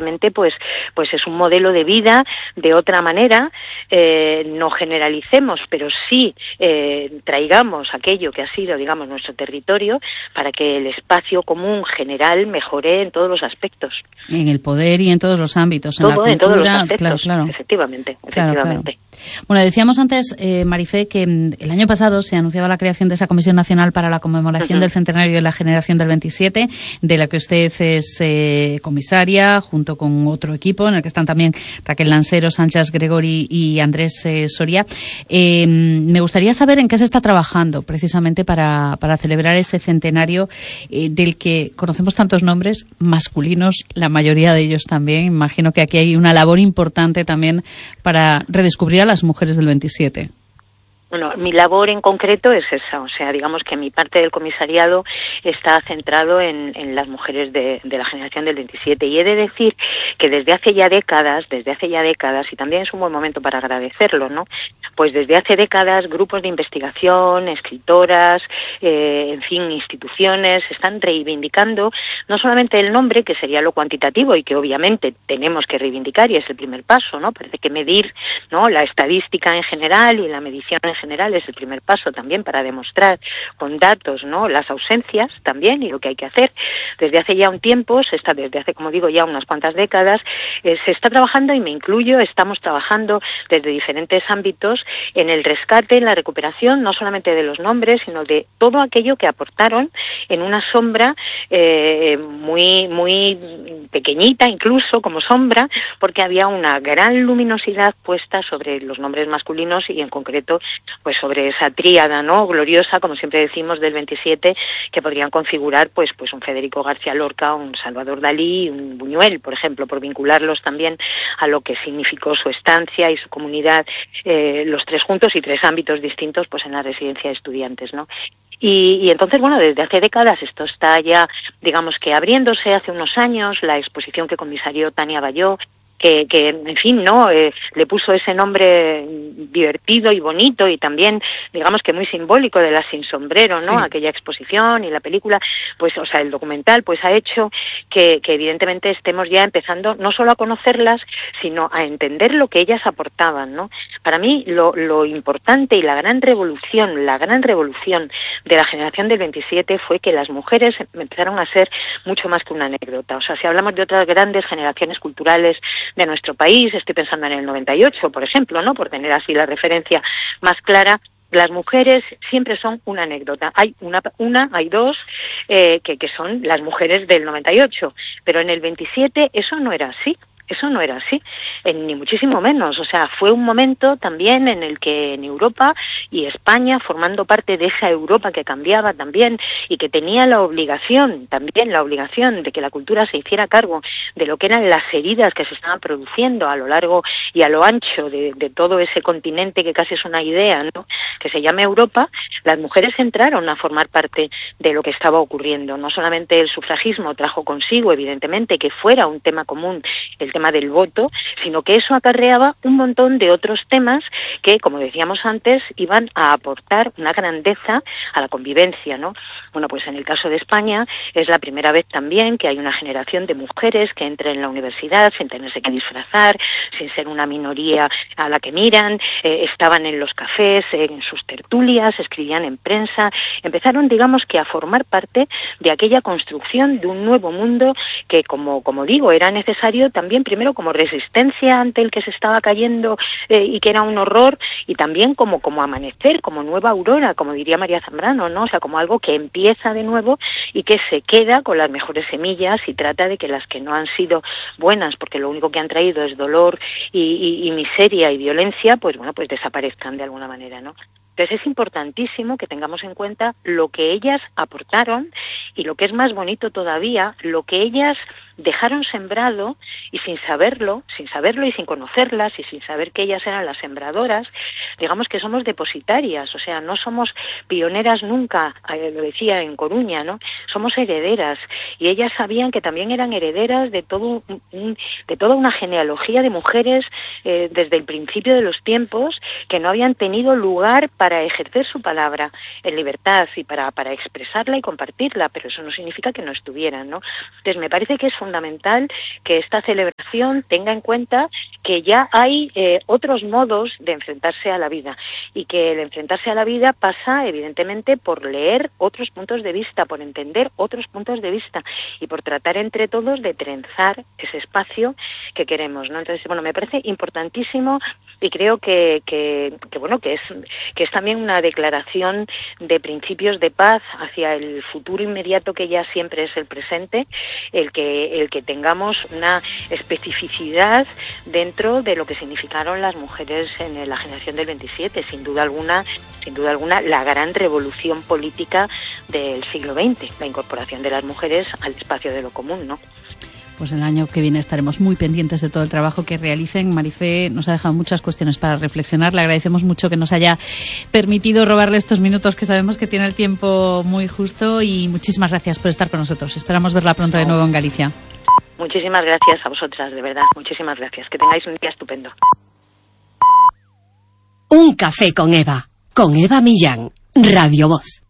evidentemente pues es un modelo de vida de otra manera. No generalicemos, pero sí traigamos aquello que ha sido, digamos, nuestro territorio para que el espacio común general mejore en todos los aspectos. En el poder y en todos los ámbitos, en la cultura, en todos los aspectos, claro. Efectivamente. Claro. Bueno, decíamos antes, Marifé, que el año pasado se anunciaba la creación de esa Comisión Nacional para la conmemoración del centenario de la generación del 27, de la que usted es comisaria, junto con otro equipo, en el que están también Raquel Lansero, Sánchez Gregori y Andrés Soria. Me gustaría saber en qué se está trabajando precisamente para celebrar ese centenario del que conocemos tantos nombres masculinos, la mayoría de ellos también. Imagino que aquí hay una labor importante también para redescubrir a las mujeres del 27. Bueno, mi labor en concreto es esa, o sea, digamos que mi parte del comisariado está centrado en las mujeres de la generación del 27, y he de decir que desde hace ya décadas, y también es un buen momento para agradecerlo, ¿no? Pues desde hace décadas grupos de investigación, escritoras, en fin, instituciones están reivindicando no solamente el nombre, que sería lo cuantitativo y que obviamente tenemos que reivindicar y es el primer paso, ¿no? Parece que medir, ¿no?, la estadística en general y la medición en general es el primer paso también para demostrar con datos, ¿no?, las ausencias también y lo que hay que hacer. Desde hace ya un tiempo, desde hace, como digo, ya unas cuantas décadas, se está trabajando, y me incluyo, estamos trabajando desde diferentes ámbitos en el rescate, en la recuperación, no solamente de los nombres, sino de todo aquello que aportaron en una sombra muy, muy pequeñita, incluso como sombra, porque había una gran luminosidad puesta sobre los nombres masculinos y en concreto pues sobre esa tríada, ¿no?, gloriosa, como siempre decimos, del 27, que podrían configurar pues un Federico García Lorca, un Salvador Dalí, un Buñuel, por ejemplo, por vincularlos también a lo que significó su estancia y su comunidad, los tres juntos y tres ámbitos distintos pues en la residencia de estudiantes, ¿no? Y entonces, bueno, desde hace décadas esto está ya, digamos que abriéndose. Hace unos años la exposición que comisarió Tania Bayó, que en fin, ¿no?, le puso ese nombre divertido y bonito y también, digamos que muy simbólico, de Las sin sombrero, ¿no? Sí. Aquella exposición y la película, pues, o sea, el documental, pues ha hecho que evidentemente estemos ya empezando no solo a conocerlas, sino a entender lo que ellas aportaban, ¿no? Para mí, lo importante y la gran revolución de la generación del 27 fue que las mujeres empezaron a ser mucho más que una anécdota. O sea, si hablamos de otras grandes generaciones culturales de nuestro país, estoy pensando en el 98, por ejemplo, ¿no?, por tener así la referencia más clara, las mujeres siempre son una anécdota. Hay hay dos que son las mujeres del 98, pero en el 27 eso no era así. Eso no era así, ni muchísimo menos. O sea, fue un momento también en el que en Europa y España, formando parte de esa Europa que cambiaba también y que tenía la obligación de que la cultura se hiciera cargo de lo que eran las heridas que se estaban produciendo a lo largo y a lo ancho de todo ese continente que casi es una idea, ¿no?, que se llama Europa. Las mujeres entraron a formar parte de lo que estaba ocurriendo. No solamente el sufragismo trajo consigo, evidentemente, que fuera un tema común el tema del voto, sino que eso acarreaba un montón de otros temas que, como decíamos antes, iban a aportar una grandeza a la convivencia, ¿no? Bueno, pues en el caso de España es la primera vez también que hay una generación de mujeres que entra en la universidad sin tenerse que disfrazar, sin ser una minoría a la que miran, estaban en los cafés, en sus tertulias, escribían en prensa, empezaron, digamos, que a formar parte de aquella construcción de un nuevo mundo que, como digo, era necesario también primero como resistencia ante el que se estaba cayendo y que era un horror, y también como amanecer, como nueva aurora, como diría María Zambrano, ¿no? O sea, como algo que empieza de nuevo y que se queda con las mejores semillas y trata de que las que no han sido buenas, porque lo único que han traído es dolor y miseria y violencia, pues bueno, pues desaparezcan de alguna manera, ¿no? Entonces es importantísimo que tengamos en cuenta lo que ellas aportaron y, lo que es más bonito todavía, lo que ellas dejaron sembrado, y sin saberlo y sin conocerlas y sin saber que ellas eran las sembradoras, digamos que somos depositarias, o sea, no somos pioneras nunca, lo decía en Coruña, ¿no? Somos herederas, y ellas sabían que también eran herederas de toda una genealogía de mujeres desde el principio de los tiempos que no habían tenido lugar para ejercer su palabra en libertad y para expresarla y compartirla, pero eso no significa que no estuvieran, ¿no? Entonces me parece que es fundamental que esta celebración tenga en cuenta que ya hay otros modos de enfrentarse a la vida, y que el enfrentarse a la vida pasa evidentemente por leer otros puntos de vista, por entender otros puntos de vista y por tratar entre todos de trenzar ese espacio que queremos, ¿no? Entonces, bueno, me parece importantísimo, y creo que es también una declaración de principios de paz hacia el futuro inmediato, que ya siempre es el presente, el que tengamos una especificidad dentro de lo que significaron las mujeres en la generación del 27, sin duda alguna la gran revolución política del siglo XX, la incorporación de las mujeres al espacio de lo común, ¿no? Pues el año que viene estaremos muy pendientes de todo el trabajo que realicen. Marifé nos ha dejado muchas cuestiones para reflexionar. Le agradecemos mucho que nos haya permitido robarle estos minutos, que sabemos que tiene el tiempo muy justo, y muchísimas gracias por estar con nosotros. Esperamos verla pronto de nuevo en Galicia. Muchísimas gracias a vosotras, de verdad. Muchísimas gracias. Que tengáis un día estupendo. Un café con Eva Millán, Radio Voz.